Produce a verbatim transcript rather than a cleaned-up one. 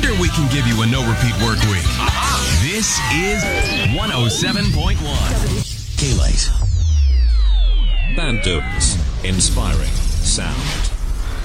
Here we can give you a no-repeat work week. This is one oh seven point one. K-Light. Band Dudes. Inspiring sound.